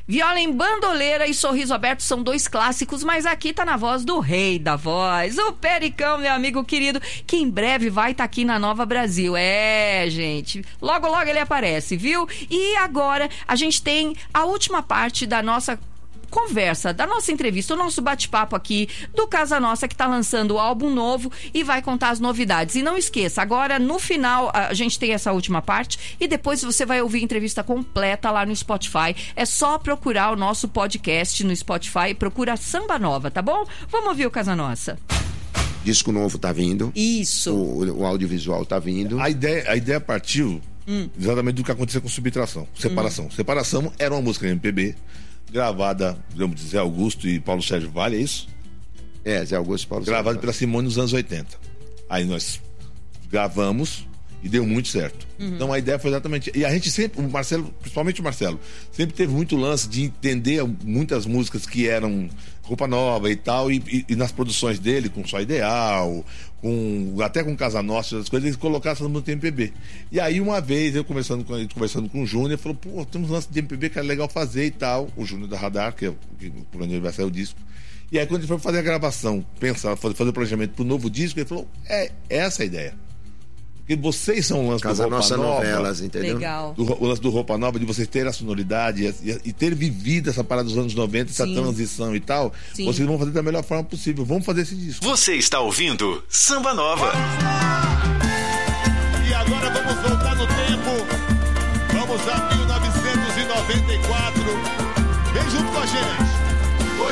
Viola em Bandoleira e Sorriso Aberto são 2 clássicos, mas aqui tá na voz do rei da voz, o Pericão, meu amigo querido, que em breve vai estar aqui na Nova Brasil. Gente, logo logo ele aparece, viu? E agora a gente tem a última parte da nossa conversa, da nossa entrevista, o nosso bate-papo aqui do Casa Nossa, que tá lançando o álbum novo e vai contar as novidades. E não esqueça, agora no final a gente tem essa última parte e depois você vai ouvir a entrevista completa lá no Spotify. É só procurar o nosso podcast no Spotify e procura Samba Nova, tá bom? Vamos ouvir o Casa Nossa. Disco novo tá vindo. Isso. O audiovisual tá vindo. A ideia partiu exatamente do que aconteceu com Subtração, Separação. Separação era uma música MPB gravada, vamos dizer, Zé Augusto e Paulo Sérgio Vale, é isso? Zé Augusto e Paulo Gravado Sérgio pela Simone nos anos 80. Aí nós gravamos e deu muito certo. Então a ideia foi exatamente... E a gente sempre, o Marcelo, principalmente o Marcelo, sempre teve muito lance de entender muitas músicas que eram roupa nova e tal, e nas produções dele, com Só Ideal, até com Casa Nossa, as coisas, ele colocasse essas músicas de MPB. E aí uma vez, eu conversando com o Júnior, ele falou, pô, temos um lance de MPB que era legal fazer e tal. O Júnior da Radar, que por onde ele vai sair o disco. E aí quando ele foi fazer a gravação, fazer o planejamento pro novo disco, ele falou, essa é a ideia. Porque vocês são o lance Casa do Roupa Nossa Nova. Novelas, entendeu? Legal. O lance do Roupa Nova, de vocês terem a sonoridade e ter vivido essa parada dos anos 90, essa transição e tal. Sim. Vocês vão fazer da melhor forma possível. Vamos fazer esse disco. Você está ouvindo Samba Nova. E agora vamos voltar no tempo. Vamos a 1994. Vem junto com a gente.